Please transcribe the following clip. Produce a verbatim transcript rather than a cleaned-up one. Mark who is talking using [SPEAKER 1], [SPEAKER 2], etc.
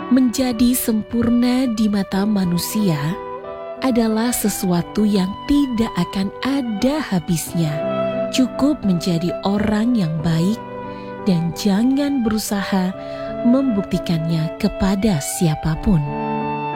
[SPEAKER 1] Menjadi sempurna di mata manusia adalah sesuatu yang tidak akan ada habisnya. Cukup menjadi orang yang baik dan jangan berusaha membuktikannya kepada siapapun.